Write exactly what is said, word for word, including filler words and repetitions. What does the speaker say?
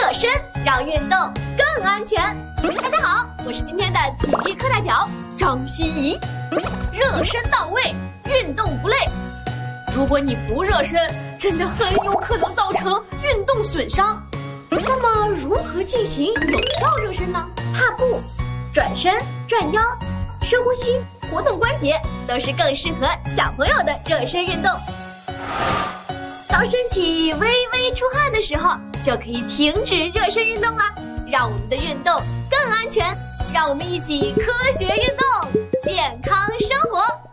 热身让运动更安全。大家好，我是今天的体育课代表张希怡。热身到位，运动不累。如果你不热身，真的很有可能造成运动损伤。那么如何进行有效热身呢？踏步、转身、转腰、深呼吸、活动关节，都是更适合小朋友的热身运动。当身体微微出汗的时候，就可以停止热身运动啦，让我们的运动更安全。让我们一起科学运动，健康生活。